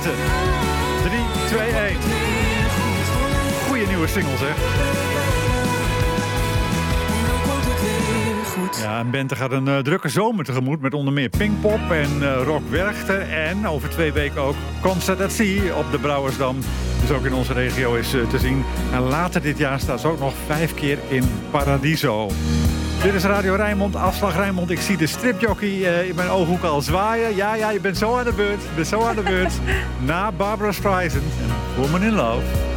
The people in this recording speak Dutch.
Bente. 3, 2, 1. Goeie nieuwe single, zeg. Ja, en Bente gaat een drukke zomer tegemoet met onder meer Pinkpop en Rock Werchter. En over 2 weken ook Concert at Sea op de Brouwersdam. Dus ook in onze regio is te zien. En later dit jaar staat ze ook nog 5 keer in Paradiso. Dit is Radio Rijnmond, afslag Rijnmond. Ik zie de stripjockey in mijn ooghoek al zwaaien. Ja, je bent zo aan de beurt. Na Barbra Streisand en Woman in Love.